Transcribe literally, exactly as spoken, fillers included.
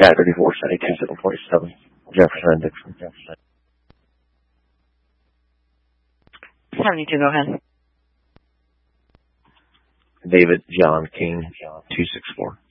Cat thirty-four, seventy-two, seven forty-seven. Jefferson, Dixon, Jefferson. seventy-two, go ahead. David John King, two six four.